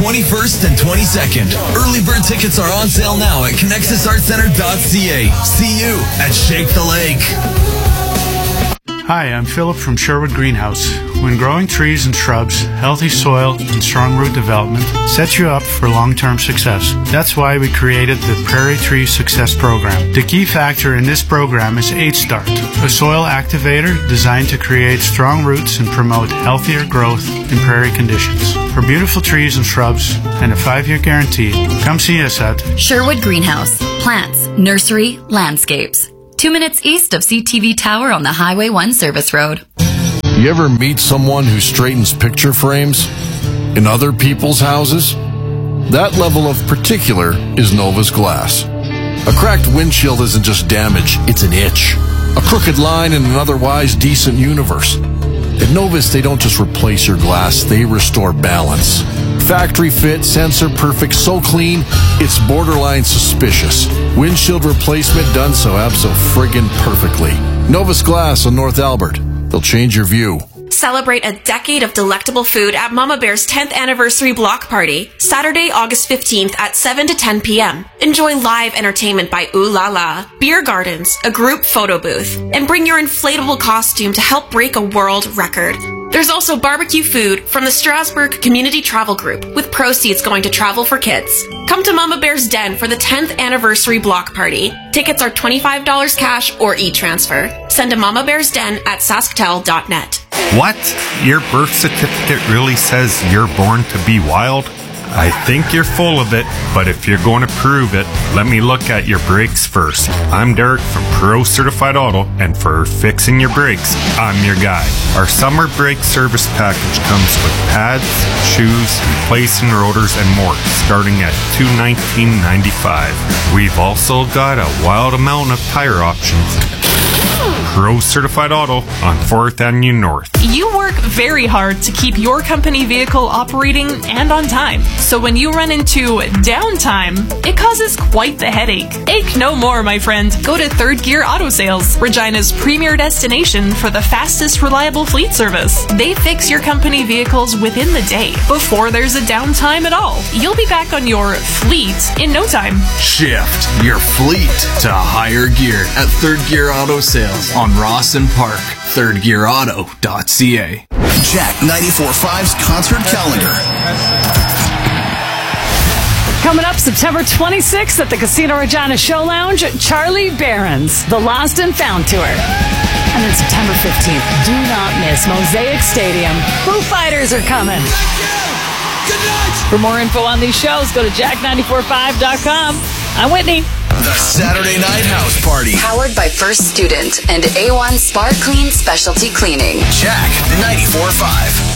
21st and 22nd. Early bird tickets are on sale now at connexusartcenter.ca. See you at Shake the Lake. Hi, I'm Philip from Sherwood Greenhouse. When growing trees and shrubs, healthy soil and strong root development sets you up for long-term success. That's why we created the Prairie Tree Success Program. The key factor in this program is H-Start, a soil activator designed to create strong roots and promote healthier growth in prairie conditions. For beautiful trees and shrubs and a 5-year guarantee, come see us at Sherwood Greenhouse. Plants, nursery, landscapes. 2 minutes east of CTV Tower on the Highway 1 service road. You ever meet someone who straightens picture frames in other people's houses? That level of particular is Novus Glass. A cracked windshield isn't just damage, it's an itch. A crooked line in an otherwise decent universe. At Novus, they don't just replace your glass, they restore balance. Factory fit, sensor perfect, so clean, it's borderline suspicious. Windshield replacement done so abso-friggin' perfectly. Novus Glass on North Albert. They'll change your view. Celebrate a decade of delectable food at Mama Bear's 10th anniversary block party, Saturday, August 15th at 7 to 10 p.m. Enjoy live entertainment by Ooh La La, beer gardens, a group photo booth, and bring your inflatable costume to help break a world record. There's also barbecue food from the Strasbourg Community Travel Group, with proceeds going to Travel for Kids. Come to Mama Bear's Den for the 10th anniversary block party. Tickets are $25 cash or e-transfer. Send to mamabearsden@sasktel.net. What? Your birth certificate really says you're born to be wild? I think you're full of it, but if you're going to prove it, let me look at your brakes first. I'm Derek from Pro Certified Auto, and for fixing your brakes, I'm your guy. Our summer brake service package comes with pads, shoes, replacing rotors, and more, starting at $219.95. We've also got a wild amount of tire options. Pro Certified Auto on 4th Avenue North. You work very hard to keep your company vehicle operating and on time. So when you run into downtime, it causes quite the headache. Ache no more, my friend. Go to Third Gear Auto Sales, Regina's premier destination for the fastest, reliable fleet service. They fix your company vehicles within the day, before there's a downtime at all. You'll be back on your fleet in no time. Shift your fleet to higher gear at Third Gear Auto Sales on Ross and Park. thirdgearauto.ca. Jack 94.5's concert calendar. Coming up September 26th at the Casino Regina Show Lounge, Charlie Barron's The Lost and Found Tour. And then September 15th, do not miss Mosaic Stadium. Foo Fighters are coming. For more info on these shows, go to jack945.com. I'm Whitney. The Saturday Night House Party. Powered by First Student and A1 Spar Clean Specialty Cleaning. Jack 94.5.